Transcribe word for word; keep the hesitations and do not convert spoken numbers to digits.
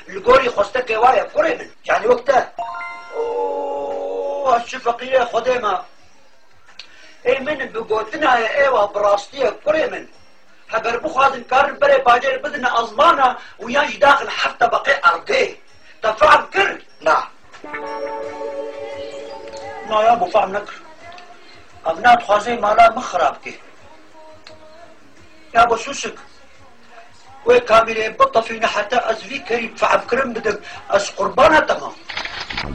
القوري خوستك وايا كوري من يعني وقتها اوه الشفقية خديمة اي من بقوتنا يا ايوه براستية كوري من هبر بخوازن كارن بري باجر بدنا ازمانة وياجي داخل حتى بقي ارضي تفهم كر لا لا يا ابو فهم نكر ابنات خوازي مالا مخرابكي يا ابو سوسك وي كاميري بطة فينا حتى ازفي كريم فعب كرم بدك از قربانة تمام